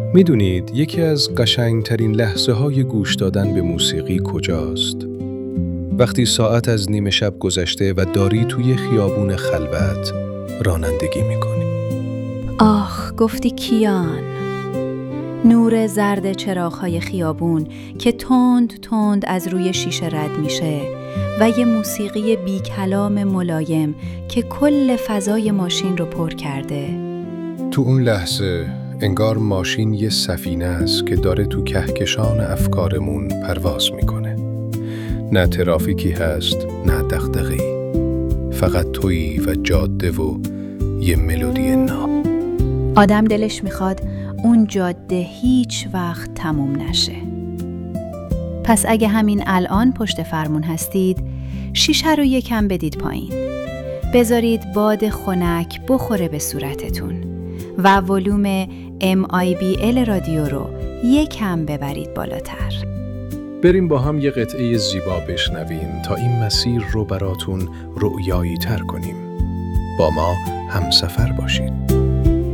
میدونید یکی از قشنگترین لحظه های گوش دادن به موسیقی کجاست؟ وقتی ساعت از نیمه شب گذشته و داری توی خیابون خلوت رانندگی میکنی. آخ گفتی کیان، نور زرد چراغ‌های خیابون که تند تند از روی شیشه رد میشه و یه موسیقی بی کلام ملایم که کل فضای ماشین رو پر کرده. تو اون لحظه انگار ماشین یه سفینه است که داره تو کهکشان افکارمون پرواز میکنه. نه ترافیکی هست، نه دغدغه‌ای. فقط تویی و جاده و یه ملودی ناب. آدم دلش میخواد اون جاده هیچ وقت تموم نشه. پس اگه همین الان پشت فرمون هستید، شیشه رو یکم بدید پایین. بذارید باد خنک بخوره به صورتتون و ولوم MIBL رادیو رو یکم ببرید بالاتر. بریم با هم یه قطعه زیبا بشنویم تا این مسیر رو براتون رؤیایی تر کنیم. با ما همسفر باشید.